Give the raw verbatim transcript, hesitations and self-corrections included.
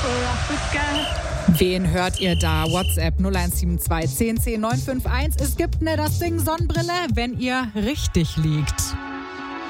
Wen hört ihr da? WhatsApp null eins sieben zwei zehn zehn neun fünf eins. Es gibt ne das Ding Sonnenbrille, wenn ihr richtig liegt.